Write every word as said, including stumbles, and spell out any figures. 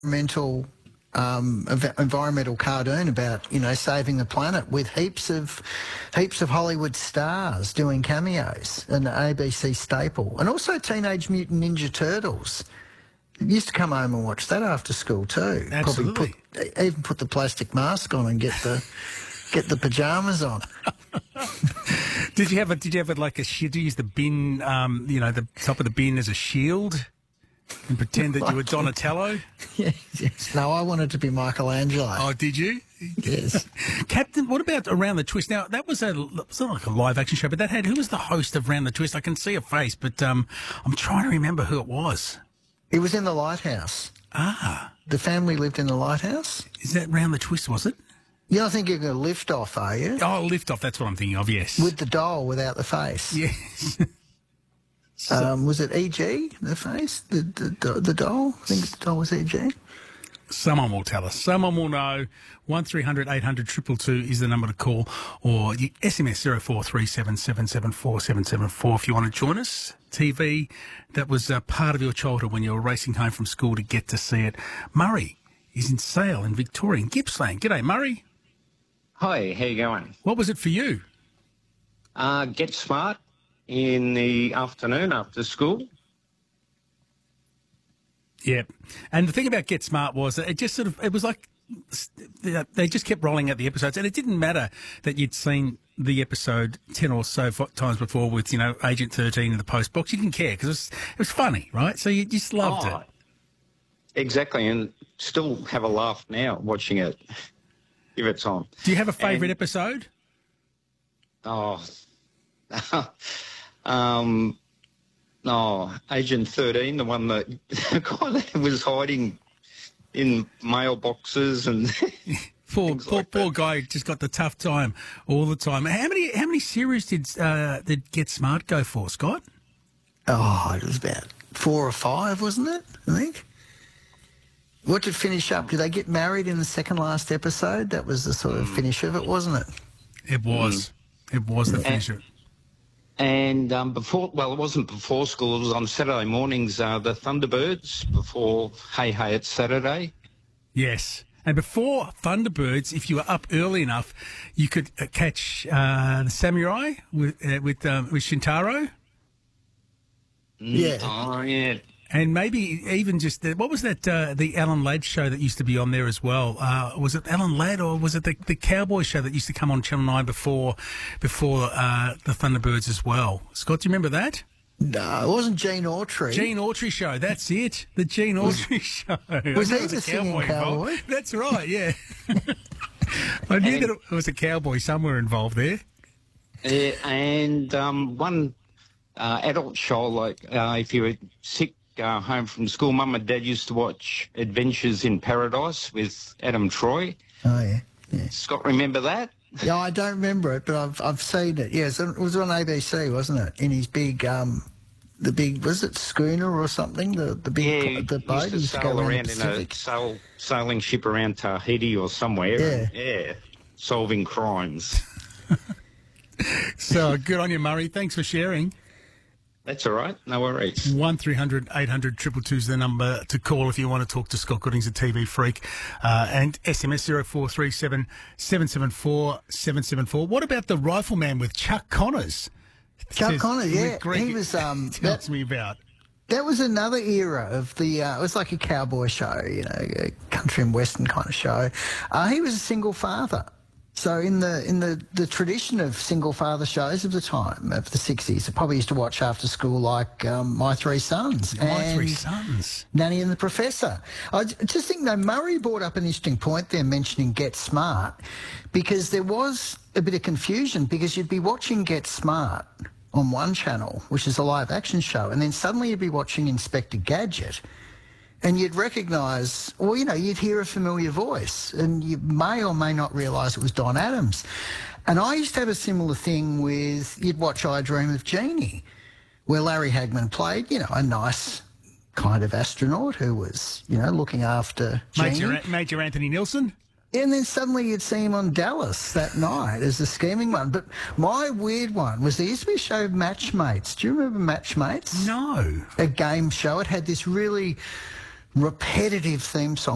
environmental um, ev- environmental cartoon about, you know, saving the planet with heaps of heaps of Hollywood stars doing cameos, an A B C staple, and also Teenage Mutant Ninja Turtles. Used to come home and watch that after school too. Absolutely. Probably put, even put the plastic mask on and get the get the pajamas on. Did you have a? Did you have a, like a? Did you use the bin? Um, you know, the top of the bin as a shield, and pretend that you were Donatello? Yes, yes. No, I wanted to be Michelangelo. Oh, did you? Yes. Captain, what about Around the Twist? Now, that was a, it was not like a live action show, but that had, who was the host of Around the Twist? I can see a face, but um, I'm trying to remember who it was. It was in the lighthouse. Ah. The family lived in the lighthouse. Is that Round the Twist, was it? You don't think you're going to lift off, are you? Oh, Lift Off, that's what I'm thinking of, yes. With the doll without the face. Yes. So, um, was it E G, the face, the, the, the doll? I think the doll was E G. Someone will tell us. Someone will know. one three hundred eight hundred two two two is the number to call, or you S M S zero four three seven seven seven four seven seven four if you want to join us. T V, that was uh, part of your childhood when you were racing home from school to get to see it. Murray is in Sale in Victoria, in Gippsland. G'day, Murray. Hi, how you going? What was it for you? Uh, Get Smart in the afternoon after school. Yeah. And the thing about Get Smart was that it just sort of, it was like, they just kept rolling out the episodes, and it didn't matter that you'd seen the episode ten or so times before with, you know, Agent thirteen in the post box. You didn't care because it was, it was funny, right? So you just loved oh, it. Exactly, and still have a laugh now watching it, if it's on. Do you have a favourite and, episode? Oh, um... No, Agent thirteen, the one that the guy that was hiding in mailboxes and poor poor like poor guy just got the tough time all the time. How many how many series did uh, did Get Smart go for, Scott? Oh, it was about four or five, wasn't it? I think. What did finish up? Did they get married in the second last episode? That was the sort of finish of it, wasn't it? It was. Mm. It was the finish of it. And um, before, well, it wasn't before school. It was on Saturday mornings. Uh, the Thunderbirds before Hey Hey It's Saturday. Yes, and before Thunderbirds, if you were up early enough, you could uh, catch uh, the Samurai with uh, with um, with Shintaro. Yeah. Oh yeah. And maybe even just the, what was that? Uh, the Alan Ladd show that used to be on there as well. Uh, was it Alan Ladd or was it the, the Cowboy show that used to come on Channel Nine before before uh, the Thunderbirds as well? Scott, do you remember that? No, it wasn't Gene Autry. Gene Autry show. That's it. The Gene Autry show. Was he the singing cowboy? Involved. That's right. Yeah. I knew and, that it was a cowboy somewhere involved there. Uh, and um, one uh, adult show, like uh, if you were sick. Uh, home from school, Mum and Dad used to watch Adventures in Paradise with Adam Troy. Oh, yeah. yeah. Scott, remember that? Yeah, I don't remember it, but I've I've seen it. Yes, it was on A B C, wasn't it? In his big, um, the big, was it schooner or something? The the big, yeah, the boat used to used to sail go around, around the in Pacific. a sail, sailing ship around Tahiti or somewhere. Yeah, and, yeah, solving crimes. So good on you, Murray. Thanks for sharing. That's all right. No worries. one three hundred eight hundred two two two is the number to call if you want to talk to Scott Goodings, a T V freak. Uh, and S M S zero four three seven seven seven four seven seven four. What about the Rifleman with Chuck Connors? Chuck Says, Connors, yeah. Greg he was... Um, tells that, me about. That was another era of the... Uh, it was like a cowboy show, you know, a country and western kind of show. Uh, he was a single father. So in the in the, the tradition of single father shows of the time, of the sixties, I probably used to watch after school like um, My Three Sons. My and Three Sons. Nanny and the Professor. I just think, though, Murray brought up an interesting point there mentioning Get Smart, because there was a bit of confusion because you'd be watching Get Smart on one channel, which is a live action show, and then suddenly you'd be watching Inspector Gadget. And you'd recognise, well, you know, you'd hear a familiar voice and you may or may not realise it was Don Adams. And I used to have a similar thing with, you'd watch I Dream of Jeannie, where Larry Hagman played, you know, a nice kind of astronaut who was, you know, looking after Jeannie. Major, Major Anthony Nilsson? And then suddenly you'd see him on Dallas that night as the scheming one. But my weird one was there used to be a show, Matchmates. Do you remember Matchmates? No. A game show. It had this really repetitive theme song.